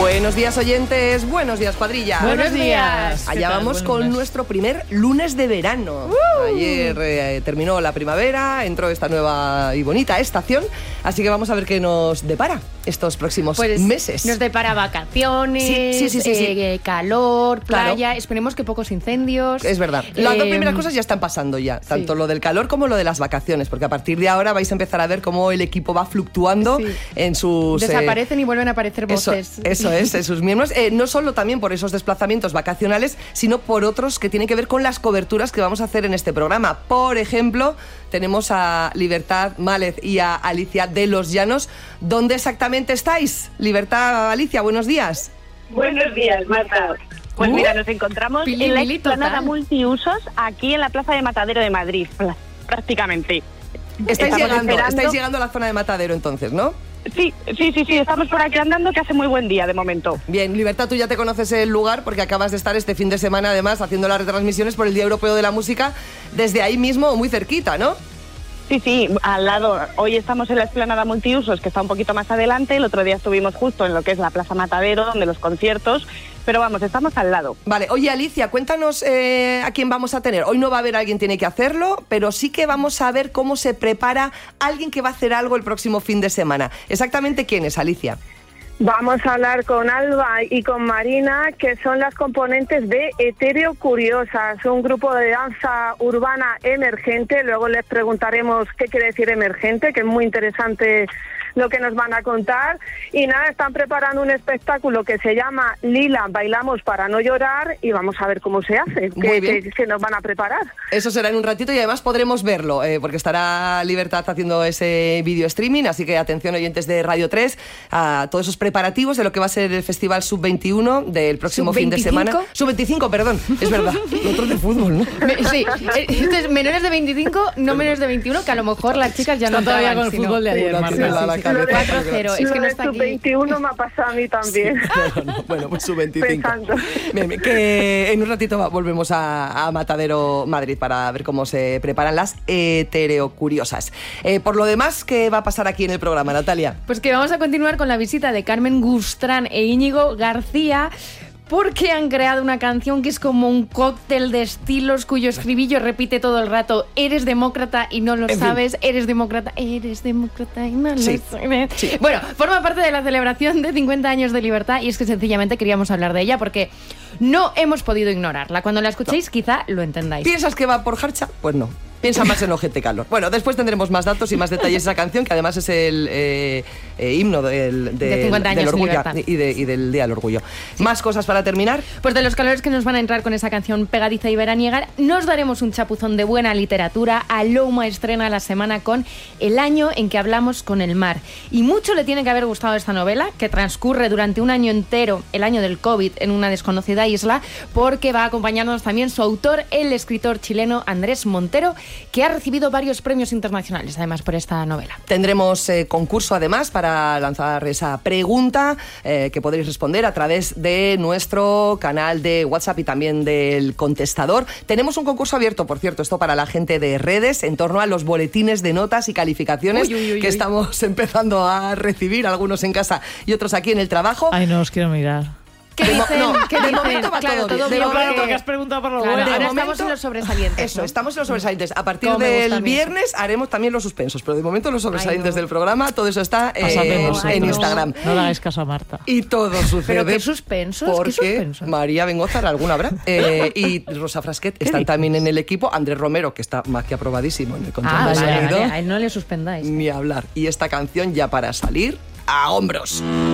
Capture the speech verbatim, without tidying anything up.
Buenos días, oyentes. Buenos días, cuadrilla. Buenos días. Allá vamos con Buenos nuestro primer lunes de verano. Uh. Ayer eh, terminó la primavera, entró esta nueva y bonita estación, así que vamos a ver qué nos depara estos próximos pues meses. Nos depara vacaciones, sí, sí, sí, sí, sí. Eh, calor, playa, claro. Esperemos que pocos incendios. Es verdad. Las eh, dos primeras cosas ya están pasando ya, tanto sí. lo del calor como lo de las vacaciones, porque a partir de ahora vais a empezar a ver cómo el equipo va fluctuando sí. en sus... Desaparecen eh, y vuelven a aparecer voces. Eso, eso es, en sus miembros. Eh, no solo también por esos desplazamientos vacacionales, sino por otros que tienen que ver con las coberturas que vamos a hacer en este programa. Por ejemplo, tenemos a Libertad Mález y a Alicia de los Llanos. ¿Dónde exactamente estáis? Libertad, Alicia, buenos días. Buenos días, Marta. Pues uh, mira, nos encontramos pili, en la pili, explanada total. multiusos aquí en la Plaza de Matadero de Madrid, prácticamente. Estáis Estamos llegando, esperando... estáis llegando a la zona de Matadero entonces, ¿no? Sí, sí, sí, sí, estamos por aquí andando, que hace muy buen día de momento. Bien, Libertad, tú ya te conoces el lugar porque acabas de estar este fin de semana además haciendo las retransmisiones por el Día Europeo de la Música desde ahí mismo, muy cerquita, ¿no? Sí, sí, al lado. Hoy estamos en la explanada multiusos, que está un poquito más adelante. El otro día estuvimos justo en lo que es la Plaza Matadero, donde los conciertos. Pero vamos, estamos al lado. Vale, oye Alicia, cuéntanos eh, a quién vamos a tener. Hoy no va a haber alguien tiene que hacerlo, pero sí que vamos a ver cómo se prepara alguien que va a hacer algo el próximo fin de semana. ¿Exactamente quién es, Alicia? Vamos a hablar con Alba y con Marina, que son las componentes de Etéreo Curiosas, un grupo de danza urbana emergente. Luego les preguntaremos qué quiere decir emergente, que es muy interesante lo que nos van a contar. Y nada, están preparando un espectáculo que se llama Lila, bailamos para no llorar, y vamos a ver cómo se hace, Muy qué, bien. qué, qué nos van a preparar. Eso será en un ratito y además podremos verlo, eh, porque estará Libertad haciendo ese vídeo streaming, así que atención oyentes de Radio tres a todos esos preparativos de lo que va a ser el Festival Sub veintiuno del próximo fin de semana. Sub veinticinco, perdón, es verdad. Lo otro es de fútbol, ¿no? Me, sí, entonces menores de veinticinco, no menores de veintiuno, que a lo mejor las chicas ya no Está todavía entraban, con el fútbol de ayer, Una Marta. tirada a la cabeza. cuatro cero, es que no está Sub aquí. veintiuno me ha pasado a mí también. Claro, no. Bueno, pues Sub veinticinco. Pensando. Bien, bien, que en un ratito va- volvemos a, a Matadero, Madrid, para ver cómo se preparan las heterocuriosas. Eh, por lo demás, ¿qué va a pasar aquí en el programa, Natalia? Pues que vamos a continuar con la visita de Carmen Gustrán e Íñigo García, porque han creado una canción que es como un cóctel de estilos cuyo estribillo repite todo el rato: eres demócrata y no lo En fin. sabes, eres demócrata, eres demócrata y no Sí, lo sabes. sí. Bueno, forma parte de la celebración de cincuenta años de libertad, y es que sencillamente queríamos hablar de ella porque no hemos podido ignorarla. Cuando la escuchéis quizá lo entendáis. ¿Piensas que va por Harcha? Pues no. Piensa más en Ojete Calor. Bueno, después tendremos más datos y más detalles de esa canción, que además es el eh, eh, himno del, del, De cincuenta años del de orgullo libertad. y, de- y del Día del Orgullo. ¿Más cosas para terminar? Pues de los calores que nos van a entrar con esa canción pegadiza y veraniega, nos daremos un chapuzón de buena literatura. Aloma estrena la semana con El año en que hablamos con el mar. Y mucho le tiene que haber gustado esta novela, que transcurre durante un año entero, el año del COVID, en una desconocida isla, porque va a acompañarnos también su autor, el escritor chileno Andrés Montero, que ha recibido varios premios internacionales, además, por esta novela. Tendremos eh, concurso además para lanzar esa pregunta eh, que podréis responder a través de nuestro canal de WhatsApp y también del contestador. Tenemos un concurso abierto, por cierto, esto para la gente de redes, en torno a los boletines de notas y calificaciones Uy, uy, uy, que uy. estamos empezando a recibir, algunos en casa y otros aquí en el trabajo. Ay, no os quiero mirar. ¿Qué De mo- dicen? no, ¿Qué de dicen? momento va Claro, todo bien. De bien, momento- porque- Porque has preguntado por lo Claro, bueno. ahora De estamos momento- en los sobresalientes. Eso, ¿no? estamos en los sobresalientes. A partir Cómo me gusta del a mí eso. viernes haremos también los suspensos, pero de momento los sobresalientes Ay, no. del programa, todo eso está eh, Pasándonos, en no. Instagram. No le hagáis caso a Marta. Y todo sucede. Pero qué suspensos, qué porque suspensos. María Bengozar, alguna habrá. Eh, y Rosa Frasquet están dices? también en el equipo. Andrés Romero, que está más que aprobadísimo en el control Ah, de vale, sonido. vale, a él no le suspendáis. Ni hablar. Y esta canción ya para salir a hombros.